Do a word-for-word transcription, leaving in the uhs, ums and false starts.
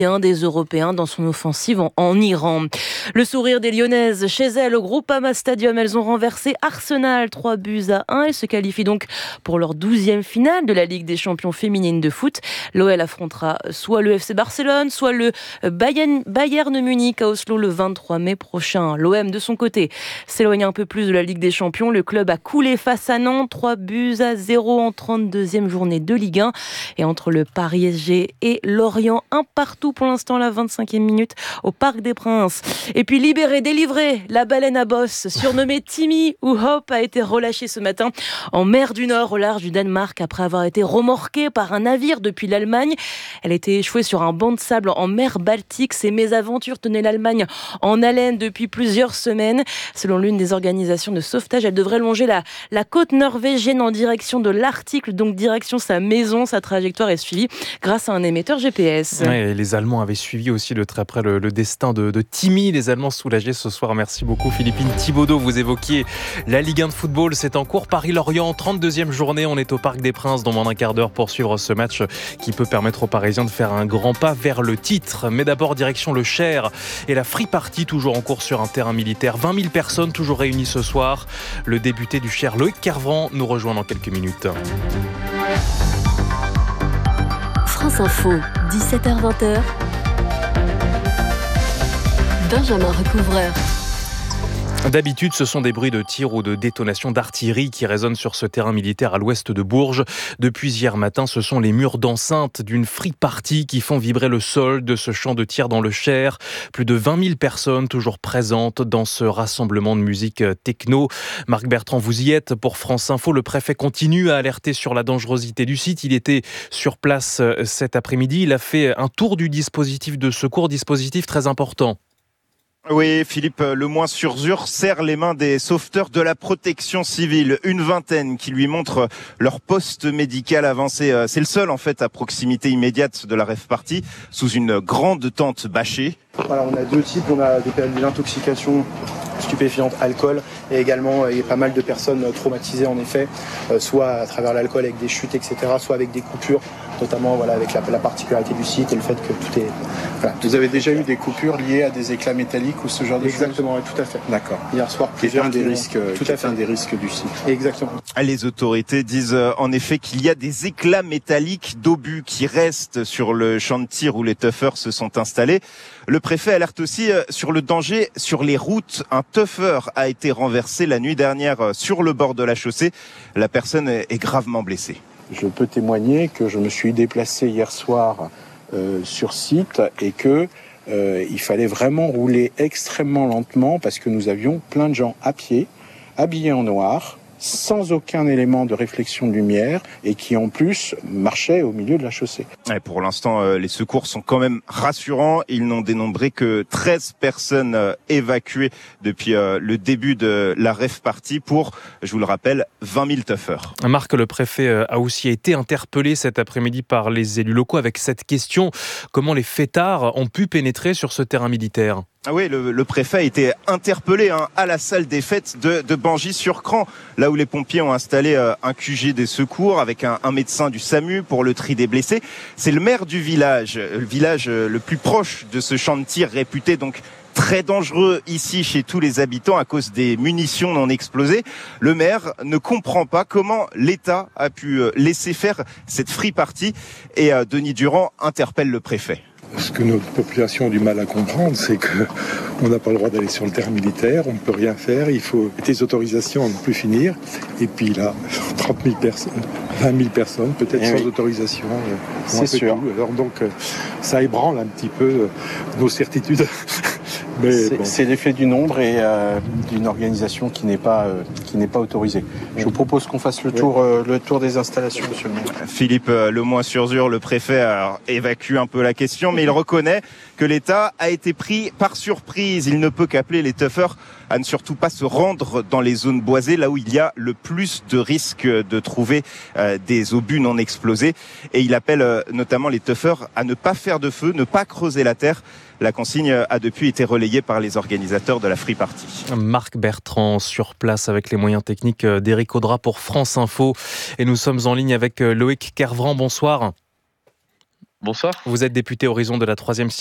un des Européens dans son offensive en, en Iran. Le sourire des Lyonnaises chez elles au Groupama Stadium. Elles ont renversé Arsenal trois buts à un. Elles se qualifient donc pour leur douzième finale de la Ligue des champions féminines de foot. L'O L affrontera soit le F C Barcelone, soit le Bayern, Bayern Munich à Oslo le vingt-trois mai prochain. L'O M de son côté s'éloigne un peu plus de la Ligue des champions. Le club a coulé face à Nantes, trois buts à zéro en trente-deuxième journée de Ligue un. Et entre le Paris S G et Lorient, un partout pour l'instant, la vingt-cinquième minute au Parc des Princes. Et puis libéré, délivré, la baleine à bosse, surnommée Timmy ou Hope, a été relâchée ce matin en mer du Nord, au large du Danemark, après avoir été remorquée par un navire depuis l'Allemagne. Elle a été échouée sur un banc de sable en mer Baltique. Ces mésaventures tenaient l'Allemagne en haleine depuis plusieurs semaines. Selon l'une des organisations de sauvetage, elle devrait longer la, la côte norvégienne en direction de l'Arctique, donc direction sa maison. Sa trajectoire est suivie grâce à un émetteur G P S. Ouais, les Allemands avaient suivi aussi de très près le, le destin de, de Timmy. Les Allemands soulagés ce soir. Merci beaucoup Philippine Thibaudeau. Vous évoquiez la Ligue un de football. C'est en cours. Paris-Lorient, trente-deuxième journée. On est au Parc des Princes dans moins d'un quart d'heure pour suivre ce match qui peut permettre aux Parisiens de faire un grand pas vers le titre. Mais d'abord, direction le Cher et la Free Party, toujours en cours sur un terrain militaire. vingt mille personnes toujours réunies ce soir. Le député du Cher, Loïc Kervran, nous rejoint dans quelques minutes. France Info, dix-sept heures vingt. Benjamin Recouvreur. D'habitude, ce sont des bruits de tir ou de détonation d'artillerie qui résonnent sur ce terrain militaire à l'ouest de Bourges. Depuis hier matin, ce sont les murs d'enceinte d'une free party qui font vibrer le sol de ce champ de tir dans le Cher. Plus de vingt mille personnes toujours présentes dans ce rassemblement de musique techno. Marc Bertrand, vous y êtes pour France Info. Le préfet continue à alerter sur la dangerosité du site. Il était sur place cet après-midi. Il a fait un tour du dispositif de secours, dispositif très important. Oui, Philippe Lemoyne-sur-Zur serre les mains des sauveteurs de la protection civile. Une vingtaine qui lui montrent leur poste médical avancé. C'est le seul, en fait, à proximité immédiate de la rave party, sous une grande tente bâchée. Voilà, on a deux types. On a des périodes d'intoxication stupéfiante, alcool, et également il y a pas mal de personnes traumatisées, en effet, euh, soit à travers l'alcool avec des chutes, et cetera, soit avec des coupures, notamment voilà, avec la, la particularité du site et le fait que tout est... Voilà, Vous avez déjà eu des coupures liées à des éclats métalliques ou ce genre de choses ? Exactement, oui, tout à fait. D'accord. Hier soir, plusieurs des risques, tout à fait. un des risques du site. Exactement. Les autorités disent en effet qu'il y a des éclats métalliques d'obus qui restent sur le champ de tir où les tuffers se sont installés. Le préfet alerte aussi sur le danger sur les routes. Un tuffer a été renversé la nuit dernière sur le bord de la chaussée. La personne est gravement blessée. Je peux témoigner que je me suis déplacé hier soir euh, sur site et que euh, il fallait vraiment rouler extrêmement lentement parce que nous avions plein de gens à pied, habillés en noir, sans aucun élément de réflexion de lumière et qui en plus marchaient au milieu de la chaussée. Et pour l'instant, euh, les secours sont quand même rassurants. Ils n'ont dénombré que treize personnes euh, évacuées depuis euh, le début de la rave party pour, je vous le rappelle, vingt mille tuffers. Marc, le préfet a aussi été interpellé cet après-midi par les élus locaux avec cette question. Comment les fêtards ont pu pénétrer sur ce terrain militaire ? Ah oui, le, le préfet a été interpellé hein, à la salle des fêtes de, de Bangis-sur-Cran, là où les pompiers ont installé euh, un Q G des secours avec un, un médecin du SAMU pour le tri des blessés. C'est le maire du village, le village euh, le plus proche de ce champ de tir réputé donc très dangereux ici chez tous les habitants à cause des munitions non explosées. Le maire ne comprend pas comment l'État a pu euh, laisser faire cette free party et euh, Denis Durand interpelle le préfet. Ce que notre population a du mal à comprendre, c'est qu'on n'a pas le droit d'aller sur le terrain militaire, on ne peut rien faire, il faut des autorisations à ne plus finir. Et puis là, trente mille personnes, vingt mille personnes, peut-être sans oui. autorisation. C'est sûr. Tout. Alors donc, ça ébranle un petit peu nos certitudes. Mais c'est, bon. c'est l'effet du nombre et euh, d'une organisation qui n'est pas euh, qui n'est pas autorisée. Je vous propose qu'on fasse le tour euh, le tour des installations, monsieur le maire. Philippe Lemoyne-sur-Zur, le préfet, a évacué un peu la question, mais il reconnaît que l'État a été pris par surprise. Il ne peut qu'appeler les tuffers à ne surtout pas se rendre dans les zones boisées, là où il y a le plus de risques de trouver euh, des obus non explosés. Et il appelle euh, notamment les tuffers à ne pas faire de feu, ne pas creuser la terre. La consigne a depuis été relayée par les organisateurs de la Free Party. Marc Bertrand sur place avec les moyens techniques d'Éric Audra pour France Info. Et nous sommes en ligne avec Loïc Kervran. Bonsoir. Bonsoir. Vous êtes député Horizon de la troisième